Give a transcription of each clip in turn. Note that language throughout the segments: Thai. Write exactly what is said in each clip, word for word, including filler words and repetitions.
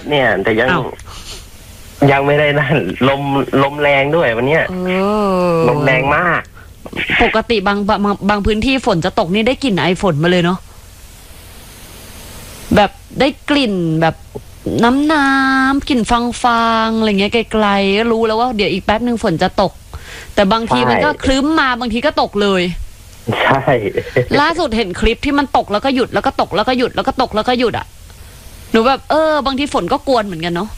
เนี่ย แต่ยังยังไม่ได้นั่นลมลมแรงด้วยวันเนี้ยลมแรงมากปกติบางบางบางพื้นที่ฝนจะตกนี่ได้กลิ่นไอฝนมาเลยเนาะแบบได้กลิ่นแบบน้ำน้ำกลิ่นฟางฟางอะไรเงี้ยไกลๆก็รู้แล้วว่าเดี๋ยวอีกแป๊บนึงฝนจะตกแต่บางทีมันก็ครึ้มมาบางทีก็ตกเลยใช่ล่าสุดเห็นคลิปที่มันตกแล้วก็หยุดแล้วก็ตกแล้วก็หยุดแล้วก็ตกแล้วก็หยุดอ่ะหนูแบบเออบางทีฝนก็กวนเหมือนกันเนาะ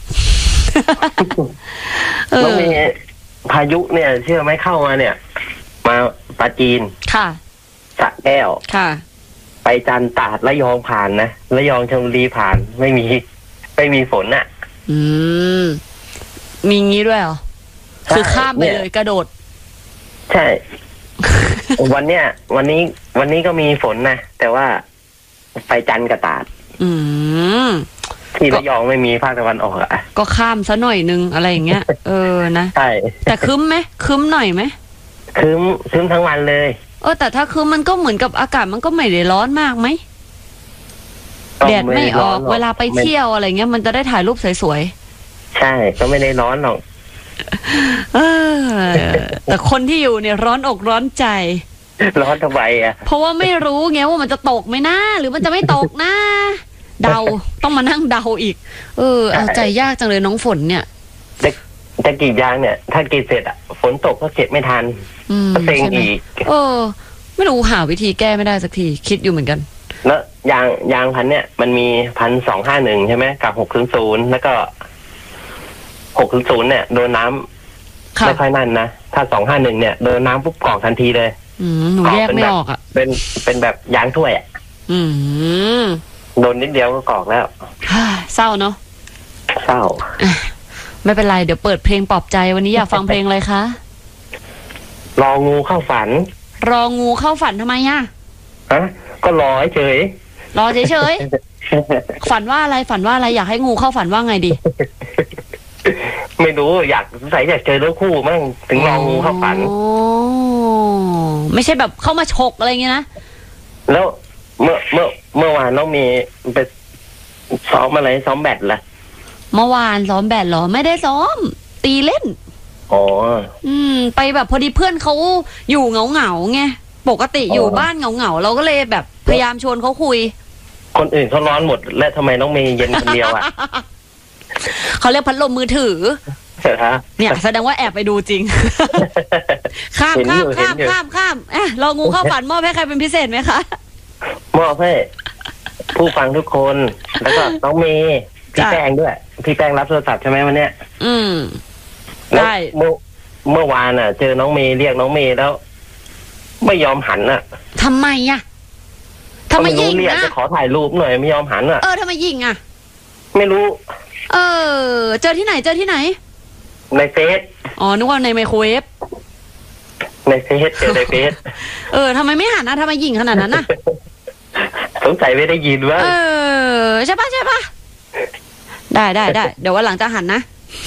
แล้วมีพายุเนี่ยเชื่อไหมเข้ามาเนี่ยมาปาจีนค่ะสระแก้วค่ะไปจันตราดระยองผ่านนะระยองชลบุรีผ่านไม่มีไม่มีฝนอ่ะอืมมีงี้ด้วยเหรอคือข้ามไปเลยกระโดดใช่ วันเนี้ยวันนี้วันนี้ก็มีฝนนะแต่ว่าไปจันกับตราดอืมที่ระยองไม่มีภาคตะวันออกอ่ะก็ข้ามซะหน่อยนึงอะไรอย่างเงี้ยเออนะใช่แต่คึ้มไหมคึ้มหน่อยไหมคึ้มคึ้มทั้งวันเลยเออแต่ถ้าคึ้มมันก็เหมือนกับอากาศมันก็ไม่ได้ร้อนมากไหมแดดไม่ออกเวลาไปเที่ยวอะไรเงี้ยมันจะได้ถ่ายรูปสวยๆใช่ก็ไม่ได้ร้อนหรอกเออแต่คนที่อยู่เนี่ยร้อนอกร้อนใจร้อนทำไมอ่ะเพราะว่าไม่รู้ไงว่ามันจะตกไหมนะหรือมันจะไม่ตกนะเดาต้องมานั่งเดาอีกเออเอาใจยากจังเลยน้องฝนเนี่ยแต่แต่กรีดยางเนี่ยถ้ากรีดเสร็จอ่ะฝนตกก็เก็บไม่ทันก็เซ็งอีกเออไม่รู้หาวิธีแก้ไม่ได้สักทีคิดอยู่เหมือนกันแล้วยางยางพันเนี่ยมันมีพันสองห้าหนึ่งใช่ไหมกับหกศูนย์ศูนย์แล้วก็หกศูนย์ศูนย์เนี่ยโดนน้ำไม่ค่อยนั่นนะถ้าสองห้าหนึ่งเนี่ยโดนน้ำปุ๊บกรอกทันทีเลยอืมหนูแยกไม่ออกอ่ะเป็นเป็นแบบยางถ้วยอ่ะอืมโดนนิดเดียวก็กรอกแล้วเศร้าเนาะเศร้าไม่เป็นไรเดี๋ยวเปิดเพลงปลอบใจวันนี้อยากฟังเพลงอะไรคะรองูเข้าฝันรองูเข้าฝันทำไมอ่ะฮะก็รอเฉยรอเฉยเฉยฝันว่าอะไรฝันว่าอะไรอยากให้งูเข้าฝันว่าไงดีไม่รู้อยากใส่อยากเจอเรื่องคู่มั่งถึงรองูเข้าฝันโอ้ไม่ใช่แบบเข้ามาฉกอะไรเงี้ยนะแล้วเมื่อเมื่อเมื่อวานน้องมีไปซ้อมอะไรซ้อมแบดล่ะเมื่อวานซ้อมแบดเหรอไม่ได้ซ้อมตีเล่นอ๋ออืมไปแบบพอดีเพื่อนเขาอยู่เหงาเหงาไงปกติอยู่บ้านเหงาเหงาเราก็เลยแบบพยายามชวนเขาคุยคนอื่นเขาร้อนหมดและทำไมน้องเมย์เย็นคนเดียวอ่ะเขาเรียกพัดลมมือถือเนี่ยแสดงว่าแอบไปดูจริงข้ามข้ามข้ามข้ามข้ามเอ๊ะเรางูเข้าฝันมอบให้ใครเป็นพิเศษไหมคะมอบให้ผู้ฟังทุกคนแล้วก็น้องเมย์พี่แป้งด้วยพี่แป้งรับโทรศัพท์ใช่ไหมวันเนี้ยอืมได้เมื่อเมื่อวานอ่ะเจอน้องเมย์เรียกน้องเมย์แล้วไม่ยอมหันอ่ะทำไมอ่ะทำไมยิงอ่ะจะขอถ่ายรูปหน่อยไม่ยอมหันอ่ะเออทำไมยิงอ่ะไม่รู้เออเจอที่ไหนเจอที่ไหนในเฟซอ๋อนึกว่าในไมโครเวฟในเฟซเจอในเฟซเออทำไมไม่หันนะทำไมยิงขนาดนั้นน่ะสงสัยไม่ได้ยินว่าเออใช่ป่ะใช่ป่ะได้ได้ได้เดี๋ยววันหลังจะหันนะ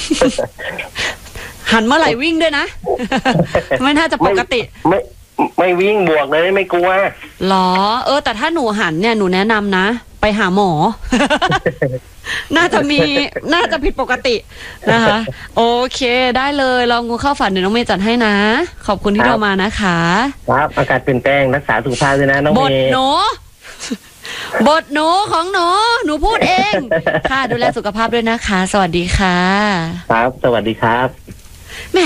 หันเมื่อไหร่วิ่งด้วยนะไม่น่าจะปกติไม่ไม่วิ่งบวกเลยไม่กลัวหรอเออแต่ถ้าหนูหันเนี่ยหนูแนะนำนะไปหาหมอน่าจะมีน่าจะผิดปกตินะคะโอเคได้เลยลองงูเข้าฝันเดี๋ยวน้องเมย์จัดให้นะขอบคุณที่โทรมานะคะครับอากาศเปลี่ยนแปลงรักษาสุขภาพด้วยนะน้องเมย์บทหนูบทหนูของหนูหนูพูดเองค่ะดูแลสุขภาพด้วยนะคะสวัสดีค่ะครับสวัสดีครับ